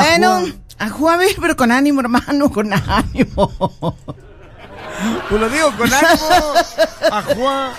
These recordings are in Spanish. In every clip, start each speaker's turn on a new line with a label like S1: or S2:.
S1: Bueno, ajúa, pero con ánimo, hermano, con ánimo.
S2: Pues lo digo con ánimo. Ajúa.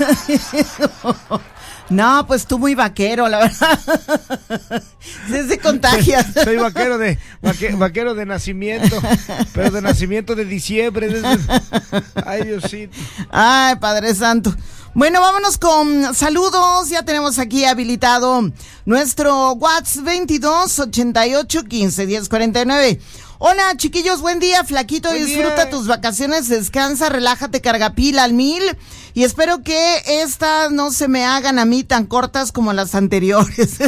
S1: No, pues tú muy vaquero, la verdad. Se contagias.
S2: Soy vaquero de nacimiento, pero de nacimiento de diciembre. Ay, Diosito.
S1: Ay, Padre Santo. Bueno, vámonos con saludos. Ya tenemos aquí habilitado nuestro WhatsApp 22 88 15 10 49. Hola, chiquillos, buen día, flaquito, disfruta tus vacaciones, descansa, relájate, carga pila al 1000 y espero que estas no se me hagan a mí tan cortas como las anteriores.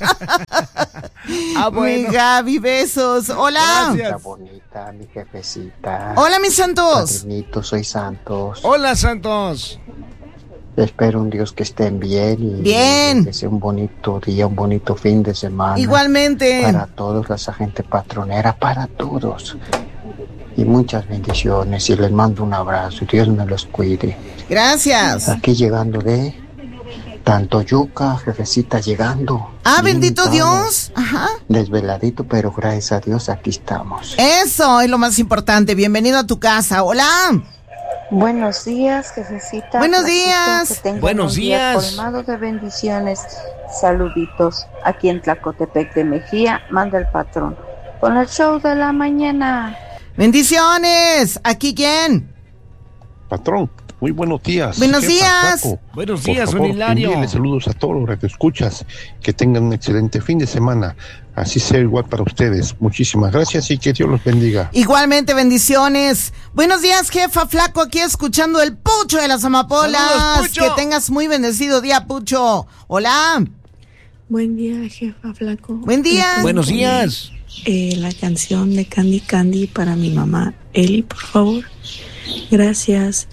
S2: Bueno.
S1: Mi Gaby, besos. Hola.
S2: Gracias.
S3: Bonita, mi jefecita.
S1: Hola, mis santos.
S3: Padrinito, soy Santos.
S2: Hola, Santos.
S3: Espero un Dios que estén bien y
S1: Bien.
S3: que sea un bonito día, un bonito fin de semana.
S1: Igualmente.
S3: Para todos, la gente patronera, para todos. Y muchas bendiciones y les mando un abrazo. Dios me los cuide.
S1: Gracias.
S3: Aquí llegando de Tantoyuca, jefecita, llegando.
S1: Ah, bendito
S3: tarde,
S1: Dios. Ajá.
S3: Desveladito, pero gracias a Dios aquí estamos.
S1: Eso es lo más importante. Bienvenido a tu casa. Hola.
S4: Buenos días, jefecita.
S1: Buenos
S4: Flaquito,
S1: días.
S4: que tengan
S2: Buenos
S4: un día
S2: días.
S4: colmado de bendiciones. Saluditos. Aquí en Tlacotepec de Mejía, manda el patrón. Con el show de la mañana.
S1: Bendiciones. ¿Aquí quién?
S5: Patrón, muy buenos días.
S1: Buenos
S5: Jefa,
S1: días.
S5: Flaco.
S2: Buenos
S5: Por
S2: días,
S5: favor,
S2: don Hilario.
S5: envíele saludos a todos los que escuchas. Que tengan un excelente fin de semana. Así sea igual para ustedes. Muchísimas gracias y que Dios los bendiga.
S1: Igualmente, bendiciones. Buenos días, jefa Flaco, aquí escuchando el Pucho de las Amapolas.
S2: Saludos, Pucho.
S1: Que tengas muy bendecido día, Pucho. Hola.
S6: Buen día, jefa Flaco.
S1: Buen día.
S2: Buenos días.
S6: La canción de Candy Candy para mi mamá Eli, por favor. Gracias.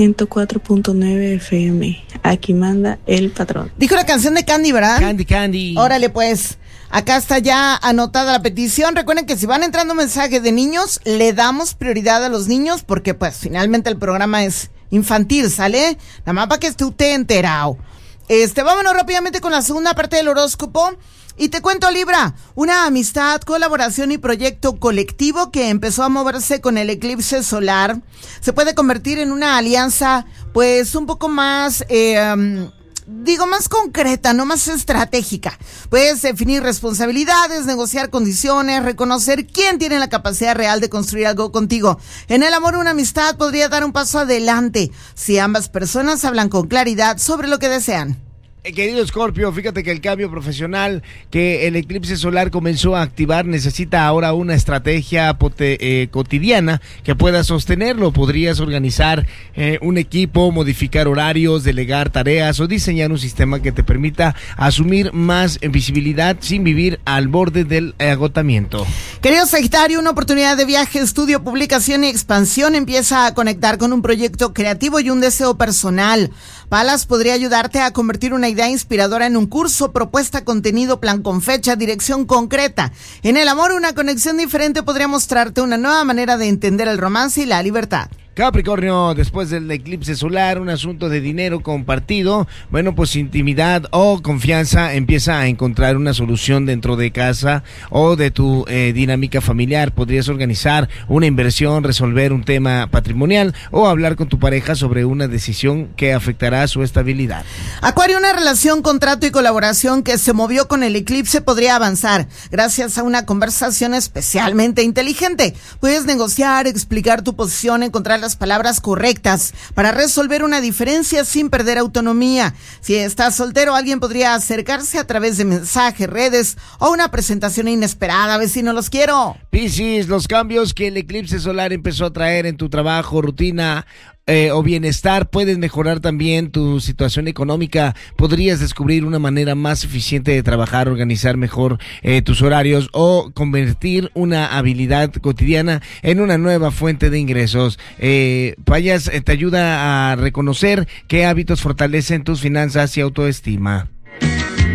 S6: 104.9 FM. Aquí manda el patrón.
S1: Dijo la canción de Candy, ¿verdad?
S2: Candy, Candy.
S1: Órale, pues. Acá está ya anotada la petición. Recuerden que si van entrando mensajes de niños, le damos prioridad a los niños porque pues finalmente el programa es infantil, ¿sale? Nada más para que esté usted enterado. Vámonos rápidamente con la segunda parte del horóscopo. Y te cuento, Libra, una amistad, colaboración y proyecto colectivo que empezó a moverse con el eclipse solar se puede convertir en una alianza pues un poco más... más concreta, no más estratégica. Puedes definir responsabilidades, negociar condiciones, reconocer quién tiene la capacidad real de construir algo contigo. En el amor, una amistad podría dar un paso adelante si ambas personas hablan con claridad sobre lo que desean.
S2: Querido Escorpio, fíjate que el cambio profesional que el eclipse solar comenzó a activar necesita ahora una estrategia cotidiana que pueda sostenerlo. Podrías organizar un equipo, modificar horarios, delegar tareas o diseñar un sistema que te permita asumir más visibilidad sin vivir al borde del agotamiento.
S1: Querido Sagitario, una oportunidad de viaje, estudio, publicación y expansión empieza a conectar con un proyecto creativo y un deseo personal. Palas podría ayudarte a convertir una idea inspiradora en un curso, propuesta, contenido, plan con fecha, dirección concreta. En el amor, una conexión diferente podría mostrarte una nueva manera de entender el romance y la libertad.
S2: Capricornio, después del eclipse solar, un asunto de dinero compartido, bueno, pues intimidad o confianza empieza a encontrar una solución dentro de casa o de tu dinámica familiar. Podrías organizar una inversión, resolver un tema patrimonial o hablar con tu pareja sobre una decisión que afectará su estabilidad.
S1: Acuario, una relación, contrato y colaboración que se movió con el eclipse podría avanzar gracias a una conversación especialmente inteligente. Puedes negociar, explicar tu posición, encontrar las palabras correctas para resolver una diferencia sin perder autonomía. Si estás soltero, alguien podría acercarse a través de mensajes, redes o una presentación inesperada. Vecino, los quiero.
S2: Piscis, los cambios que el eclipse solar empezó a traer en tu trabajo, rutina o bienestar pueden mejorar también tu situación económica. Podrías descubrir una manera más eficiente de trabajar, organizar mejor tus horarios o convertir una habilidad cotidiana en una nueva fuente de ingresos. Payas te ayuda a reconocer qué hábitos fortalecen tus finanzas y autoestima.